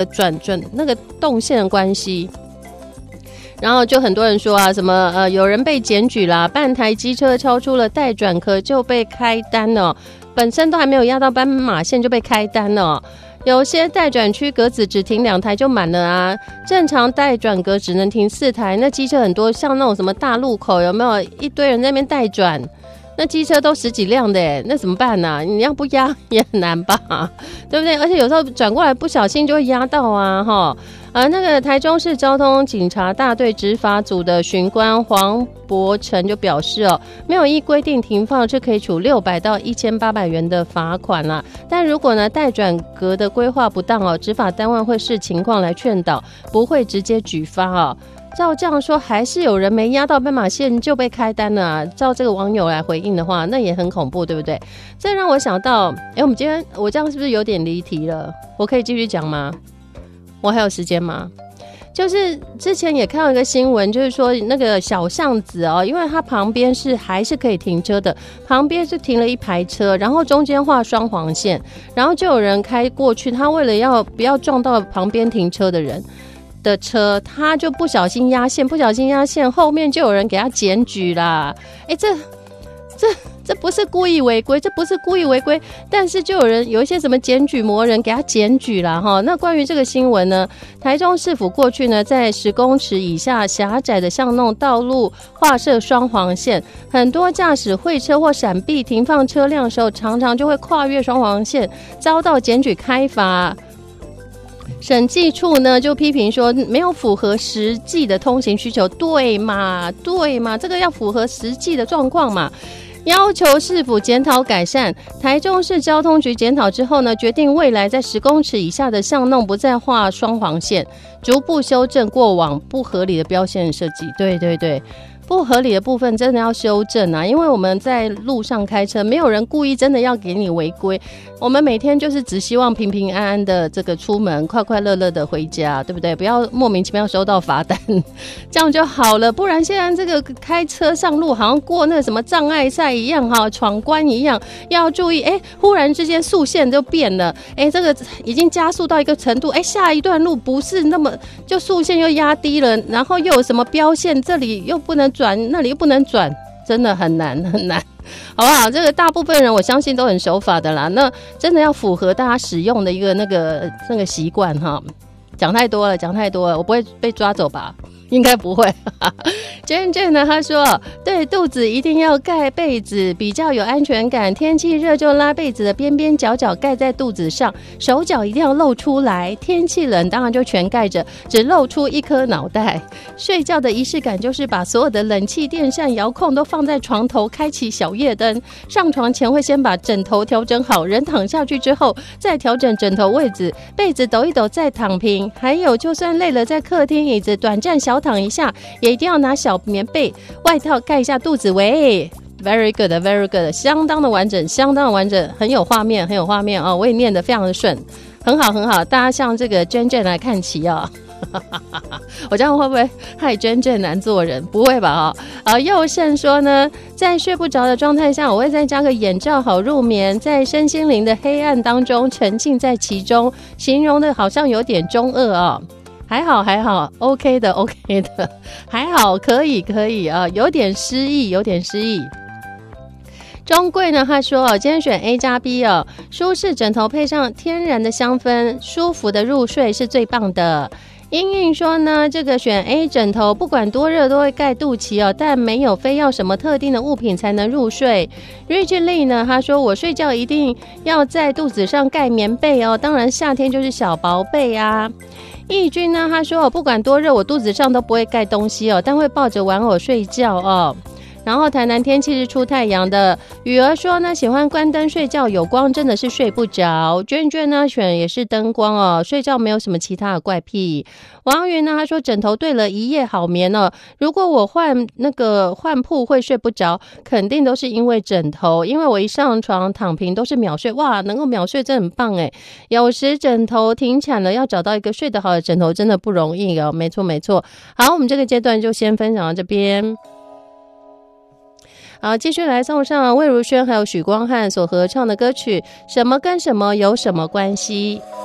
转那个动线的关系。然后就很多人说啊，什么有人被检举啦，半台机车超出了待转壳就被开单了，本身都还没有压到斑马线就被开单了。有些待转区格子只停2台就满了啊，正常待转格只能停4台，那机车很多，像那种什么大路口有没有一堆人在那边待转？那机车都10几辆的耶，那怎么办啊？你要不压也很难吧，对不对？而且有时候转过来不小心就会压到啊，哈。那个台中市交通警察大队执法组的巡官黄博成就表示没有依规定停放是可以处600到1800元的罚款啦。但如果呢待转格的规划不当执法单位会视情况来劝导，不会直接举发照这样说，还是有人没压到斑马线就被开单了啊。照这个网友来回应的话，那也很恐怖，对不对？这让我想到，我们今天我这样是不是有点离题了？我可以继续讲吗？我还有时间吗？就是之前也看到一个新闻，就是说那个小巷子因为它旁边还是可以停车的，旁边是停了一排车，然后中间画双黄线，然后就有人开过去，他为了不要撞到旁边停车的人的车，他就不小心压线，后面就有人给他检举啦。这不是故意违规，但是就有一些什么检举魔人给他检举啦哈。那关于这个新闻呢，台中市府过去呢在10公尺以下狭窄的巷弄道路划设双黄线，很多驾驶会车或闪避停放车辆的时候，常常就会跨越双黄线，遭到检举开罚。审计处呢就批评说没有符合实际的通行需求，对嘛，这个要符合实际的状况嘛，要求市府检讨改善。台中市交通局检讨之后呢，决定未来在10公尺以下的巷弄不再画双黄线，逐步修正过往不合理的标线设计。对，不合理的部分真的要修正啊，因为我们在路上开车，没有人故意真的要给你违规，我们每天就是只希望平平安安的这个出门，快快乐乐的回家，对不对？不要莫名其妙收到罚单，这样就好了。不然现在这个开车上路好像过那个什么障碍赛一样闯关一样，要注意忽然之间速线就变了，这个已经加速到一个程度，下一段路不是那么就速线又压低了，然后又有什么标线，这里又不能转，那里又不能转，真的很难，好不好？这个大部分人我相信都很守法的啦，那真的要符合大家使用的一个那个习惯哈。讲太多了，我不会被抓走吧？应该不会。真正呢，他说对，肚子一定要盖被子，比较有安全感。天气热就拉被子的边边角角盖在肚子上，手脚一定要露出来。天气冷当然就全盖着，只露出一颗脑袋。睡觉的仪式感就是把所有的冷气、电扇、遥控都放在床头，开启小夜灯。上床前会先把枕头调整好，人躺下去之后再调整枕头位置，被子抖一抖再躺平。还有就算累了，在客厅椅子短暂小躺一下，也一定要拿小棉被外套盖一下肚子。喂 very good， 相当的完整，很有画面我也念得非常的顺，很好，大家向这个娟娟来看齐我这样会不会害娟娟难做人？不会吧佑胜说呢，在睡不着的状态下，我会再加个眼罩好入眠，在身心灵的黑暗当中沉浸在其中，形容的好像有点中二还好 OK 的还好，可以有点诗意。中贵呢，他说今天选 A 加 B 舒适枕头配上天然的香氛，舒服的入睡是最棒的。英英说呢，这个选 A 枕头不管多热都会盖肚脐但没有非要什么特定的物品才能入睡。Richard Lee 呢，他说我睡觉一定要在肚子上盖棉被当然夏天就是小薄被啊。义军呢，他说不管多热我肚子上都不会盖东西但会抱着玩偶睡觉然后台南天气是出太阳的。雨儿说呢，喜欢关灯睡觉，有光真的是睡不着。娟娟呢选也是灯光睡觉没有什么其他的怪癖。王云呢，他说枕头对了，一夜好眠如果我换铺会睡不着，肯定都是因为枕头，因为我一上床躺平都是秒睡。哇，能够秒睡真很棒有时枕头停产了，要找到一个睡得好的枕头真的不容易没错。好，我们这个阶段就先分享到这边。好，继续来送上魏如萱还有许光汉所合唱的歌曲《什么跟什么有什么关系》。